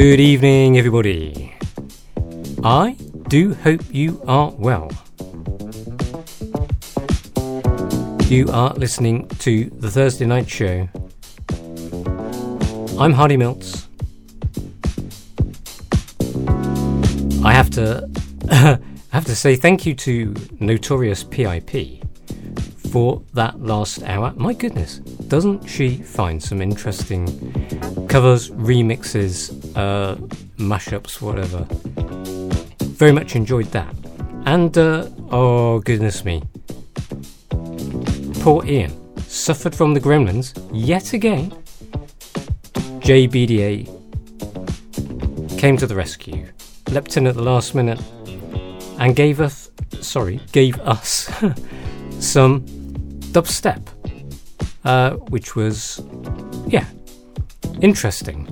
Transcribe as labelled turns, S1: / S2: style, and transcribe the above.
S1: Good evening, everybody. I do hope you are well. You are listening to the Thursday Night Show. I'm Hardy Milts. I have to say thank you to Notorious P.I.P. for that last hour. My goodness, doesn't she find some interesting covers, remixes, mashups, whatever. Very much enjoyed that. And, oh goodness me, poor Ian suffered from the gremlins yet again. JBDA came to the rescue, leapt in at the last minute, and gave us some dubstep, which was, interesting.